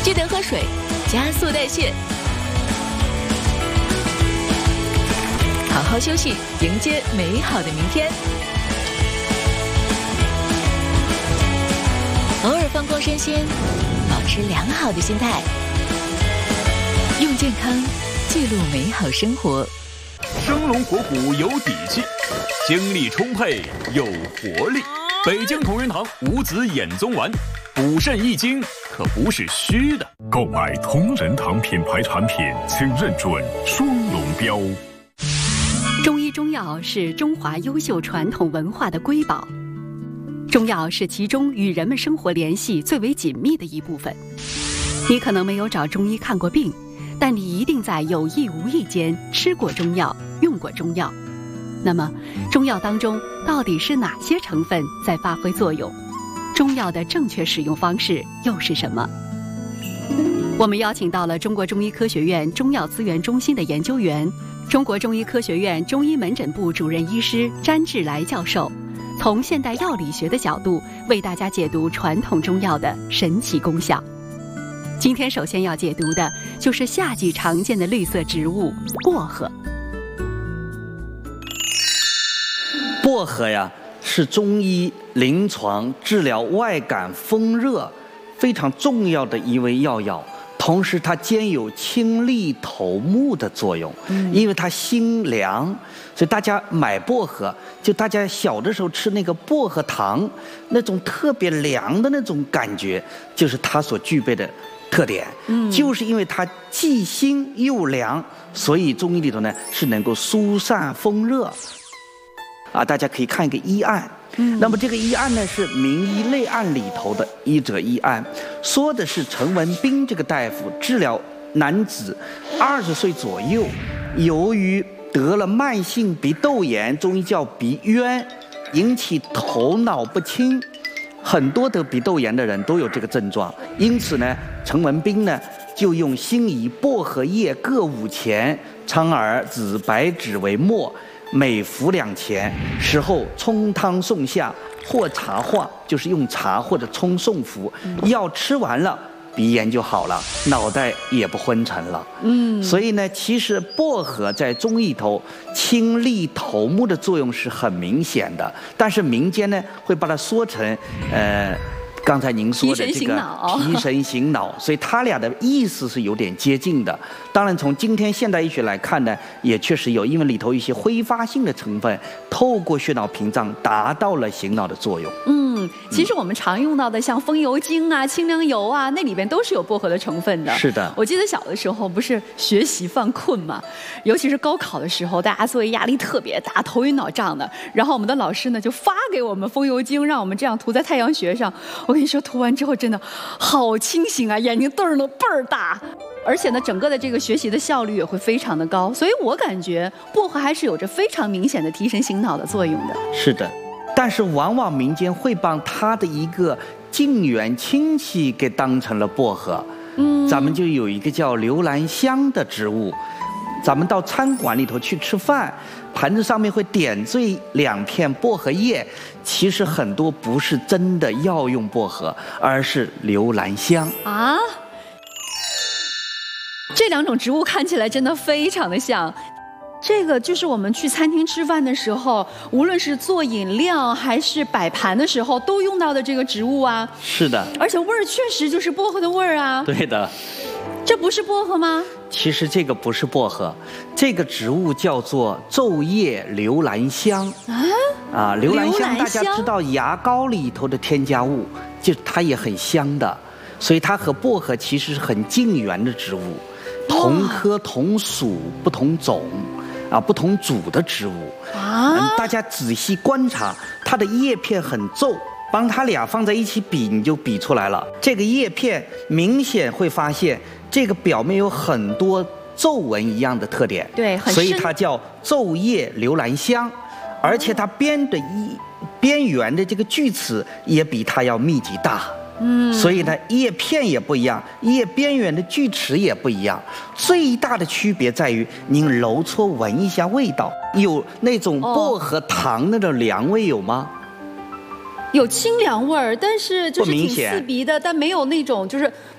记得喝水，加速代谢。好好休息，迎接美好的明天。偶尔放空身心，保持良好的心态，用健康记录美好生活。 生龙活虎有底气，精力充沛有活力。北京同仁堂五子衍宗丸，补肾益精可不是虚的。 购买同仁堂品牌产品，请认准双龙标。 中医中药是中华优秀传统文化的瑰宝，中药是其中与人们生活联系最为紧密的一部分。你可能没有找中医看过病，但你一定在有意无意间吃过中药，用过中药。那么，中药当中到底是哪些成分在发挥作用？中药的正确使用方式又是什么？我们邀请到了中国中医科学院中药资源中心的研究员，中国中医科学院中医门诊部主任医师詹志来教授，从现代药理学的角度为大家解读传统中药的神奇功效。今天首先要解读的就是夏季常见的绿色植物薄荷。 薄荷呀，是中医临床治疗外感风热非常重要的一味药，同时它兼有清利头目的作用。因为它辛凉，所以大家买薄荷，就大家小的时候吃那个薄荷糖，那种特别凉的那种感觉，就是它所具备的特点。就是因为它既辛又凉，所以中医里头呢是能够疏散风热。大家可以看一个医案。那么这个医案呢是《名医类案》里头的一则医案，说的是陈文斌这个大夫治疗男子20岁左右，由于得了慢性鼻窦炎，中医叫鼻渊，引起头脑不清。很多得鼻窦炎的人都有这个症状，因此呢，陈文斌呢就用辛夷、薄荷叶各5钱，苍耳、紫白芷为末，每服2钱，食后冲汤送下，或茶化，就是用茶或者冲送服。药吃完了，鼻炎就好了，脑袋也不昏沉了。所以呢，其实薄荷在中医头清利头目的作用是很明显的，但是民间呢会把它说成刚才您说的这个提神醒脑，所以它俩的意思是有点接近的。当然，从今天现代医学来看呢，也确实有，因为里头一些挥发性的成分，透过血脑屏障达到了醒脑的作用。 其实我们常用到的像风油精啊、清凉油啊，那里边都是有薄荷的成分的。 是的， 我记得小的时候不是学习犯困嘛，尤其是高考的时候，大家作业压力特别大，头晕脑胀的。然后我们的老师呢就发给我们风油精，让我们这样涂在太阳穴上。我跟你说，涂完之后真的好清醒啊，眼睛瞪得倍儿大。而且呢，整个的这个学习的效率也会非常的高，所以我感觉薄荷还是有着非常明显的提神醒脑的作用的。 是的。但是往往民间会把他的一个近缘亲戚给当成了薄荷。咱们就有一个叫留兰香的植物，咱们到餐馆里头去吃饭，盘子上面会点缀2片薄荷叶，其实很多不是真的药用薄荷，而是留兰香啊。 这2种植物看起来真的非常的像。这个就是我们去餐厅吃饭的时候，无论是做饮料还是摆盘的时候都用到的这个植物啊。 是的， 而且味儿确实就是薄荷的味儿啊。 对的。 这不是薄荷吗？ 其实这个不是薄荷，这个植物叫做昼夜留兰香。留兰香大家知道牙膏里头的添加物，就它也很香的，所以它和薄荷其实是很近缘的植物，同科同属不同种。不同组的植物大家仔细观察，它的叶片很皱，帮它俩放在一起比，你就比出来了。这个叶片明显会发现，这个表面有很多皱纹一样的特点， 对，很深， 所以它叫昼夜留兰香。而且它边缘的这个锯齿也比它要密集大。所以呢，叶片也不一样，叶边缘的锯齿也不一样。最大的区别在于，您揉搓闻一下味道，有那种薄荷糖那种凉味有吗？ 有清凉味儿，但是就是挺刺鼻的，但没有那种就是